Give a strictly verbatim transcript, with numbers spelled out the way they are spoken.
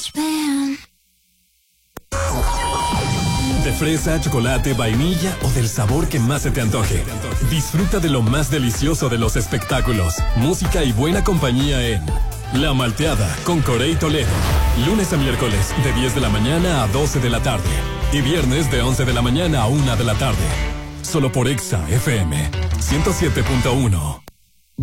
GarageBand. De fresa, chocolate, vainilla o del sabor que más se te antoje. Disfruta de lo más delicioso de los espectáculos, música y buena compañía en La Malteada con Corey Toledo. Lunes a miércoles de diez de la mañana a doce de la tarde. Y viernes de once de la mañana a una de la tarde. Solo por Exa F M ciento siete punto uno.